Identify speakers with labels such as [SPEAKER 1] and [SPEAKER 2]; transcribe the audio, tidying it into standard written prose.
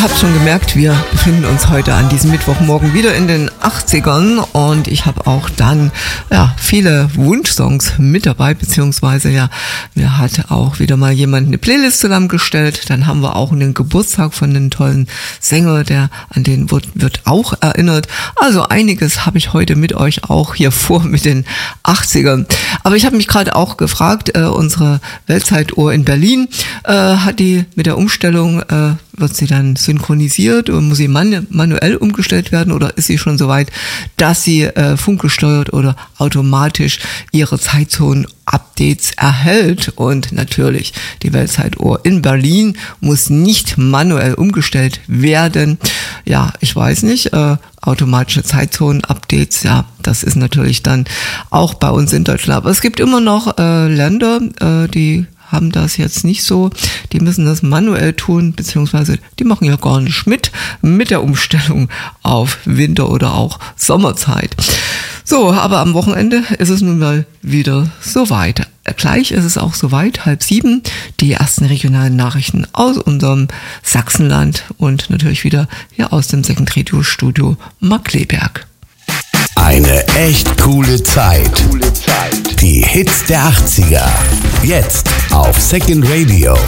[SPEAKER 1] habt schon gemerkt, wir befinden uns heute an diesem Mittwochmorgen wieder in den 80ern und ich habe auch dann viele Wunschsongs mit dabei, beziehungsweise mir hat auch wieder mal jemand eine Playlist zusammengestellt. Dann haben wir auch einen Geburtstag von einem tollen Sänger, an den wird auch erinnert. Also einiges habe ich heute mit euch auch hier vor mit den 80ern. Aber ich habe mich gerade auch gefragt, unsere Weltzeituhr in Berlin hat die mit der Umstellung, wird sie dann synchronisiert und muss sie manuell umgestellt werden oder ist sie schon so weit, dass sie funkgesteuert oder automatisch ihre Zeitzonen-Updates erhält? Und natürlich, die Weltzeituhr in Berlin muss nicht manuell umgestellt werden. Ja, ich weiß nicht, automatische Zeitzonen-Updates, das ist natürlich dann auch bei uns in Deutschland. Aber es gibt immer noch Länder, die haben das jetzt nicht so, die müssen das manuell tun, beziehungsweise die machen ja gar nicht mit der Umstellung auf Winter- oder auch Sommerzeit. So, aber am Wochenende ist es nun mal wieder soweit. Gleich ist es auch soweit, 6:30, die ersten regionalen Nachrichten aus unserem Sachsenland und natürlich wieder hier aus dem Second Radio Studio Markkleeberg.
[SPEAKER 2] Eine echt coole Zeit. Die Hits der 80er. Jetzt auf Second Radio.